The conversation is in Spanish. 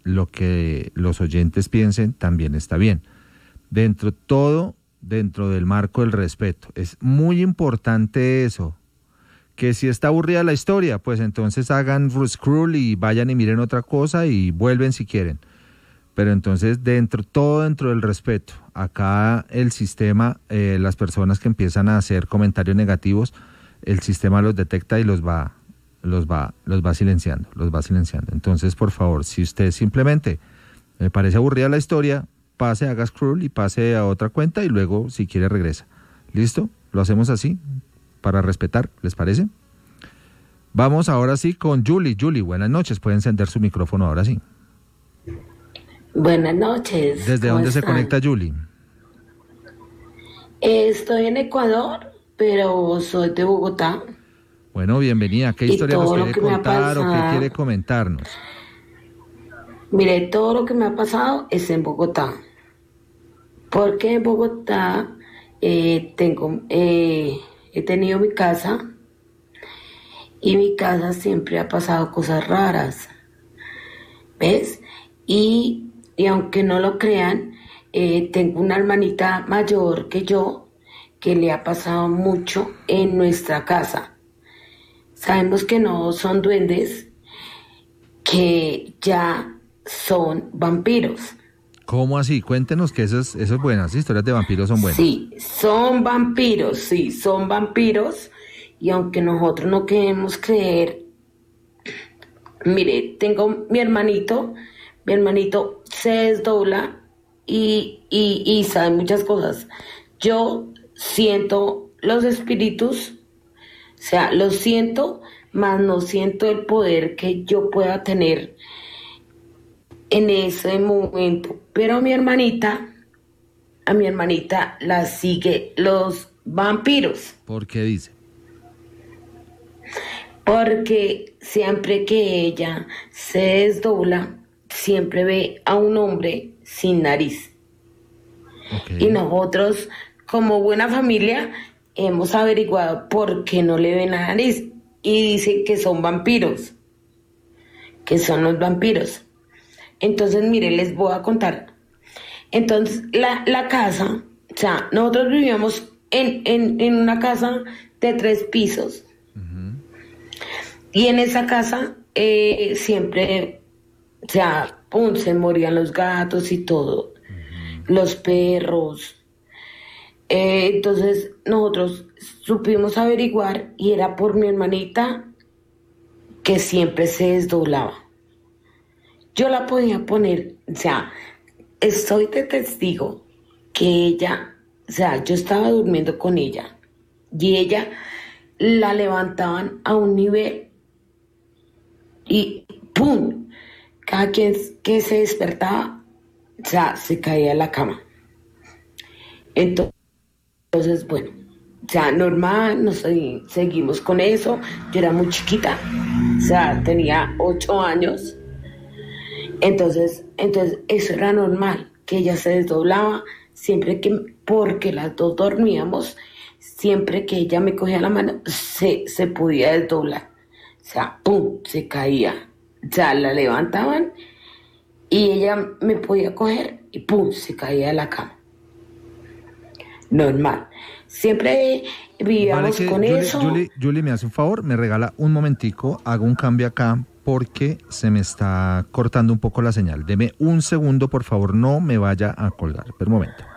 lo que los oyentes piensen también está bien. Dentro del marco del respeto. Es muy importante eso. Que si está aburrida la historia, pues entonces hagan scroll y vayan y miren otra cosa y vuelven si quieren. Pero entonces todo dentro del respeto. Acá el sistema, las personas que empiezan a hacer comentarios negativos, el sistema los detecta y los va silenciando. Entonces, por favor, si usted simplemente me parece aburrida la historia, pase, haga scroll y pase a otra cuenta y luego, si quiere, regresa. ¿Listo? Lo hacemos así, para respetar, ¿les parece? Vamos ahora sí con Julie. Julie, buenas noches. Puede encender su micrófono ahora sí. Buenas noches. ¿Desde dónde se conecta Julie? Estoy en Ecuador, pero soy de Bogotá. Bueno, bienvenida. ¿Qué historia nos quiere contar o qué quiere comentarnos? Mire, todo lo que me ha pasado es en Bogotá. Porque en Bogotá he tenido mi casa y mi casa siempre ha pasado cosas raras. ¿Ves? Y aunque no lo crean, tengo una hermanita mayor que yo que le ha pasado mucho en nuestra casa. Sabemos que no son duendes, que ya son vampiros. ¿Cómo así? Cuéntenos que eso es buenas, historias de vampiros son buenas. Sí, son vampiros. Y aunque nosotros no queremos creer, mire, tengo mi hermanito se desdobla y sabe muchas cosas. Yo siento los espíritus, o sea, los siento, mas no siento el poder que yo pueda tener en ese momento. Pero a mi hermanita la sigue los vampiros. ¿Por qué dice? Porque siempre que ella se desdobla, siempre ve a un hombre sin nariz. Okay. Y nosotros, como buena familia, hemos averiguado por qué no le ven la nariz. Y dicen que son vampiros, que son los vampiros. Entonces, mire, les voy a contar. Entonces, la casa, o sea, nosotros vivíamos en una casa de 3 pisos. Uh-huh. Y en esa casa siempre, o sea, se morían los gatos y todo, uh-huh. Los perros. Entonces, nosotros supimos averiguar y era por mi hermanita que siempre se desdoblaba. Yo la podía poner, o sea, estoy de testigo que ella, o sea, yo estaba durmiendo con ella y ella la levantaban a un nivel y ¡pum! Cada quien que se despertaba, o sea, se caía de la cama. Entonces, bueno, o sea, normal, seguimos con eso. Yo era muy chiquita, o sea, tenía 8 años. Entonces eso era normal, que ella se desdoblaba porque las dos dormíamos, siempre que ella me cogía la mano, se podía desdoblar. O sea, ¡pum!, se caía. O sea, la levantaban y ella me podía coger y ¡pum!, se caía de la cama. Normal. Siempre vivíamos con eso. Julie, me hace un favor, me regala un momentico, hago un cambio acá porque se me está cortando un poco la señal. Deme un segundo, por favor, no me vaya a colgar. Espera un momento.